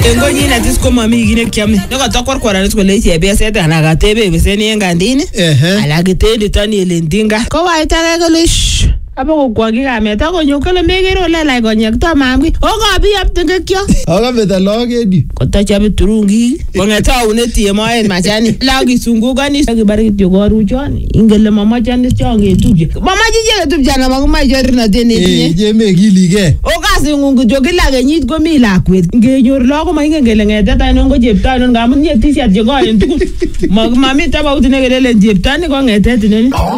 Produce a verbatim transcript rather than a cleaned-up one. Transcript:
Engo nyina tisko mami gine kiame. Noko tokor kwarane sko le chebe sete ana gatebe beseni engandini. Ala gitende tani elendinga. Ko waita ga le sh. Abo ko gi ga meta ko nyokele megero le la go nyek to mamgi. O go bi ap tenge kyo. Oga meta loge di. Ko ta chabe turungi. Ko ngeta uneti mo en machani. La gi sungu gani gi bari ti go rujon. Ingele mama chani chonge tubje. Mama jije tubje na maguma jori na deni. Eh je me gilige. O ga singu jogi la ga nyit go mi la kwet. Nge nyor lo ko ma ngele ngeta ta no go jepta no ga mun ye t-shirt je go en tuku. Maguma mi ta ba utine gele jepta ni go ngeta tineni.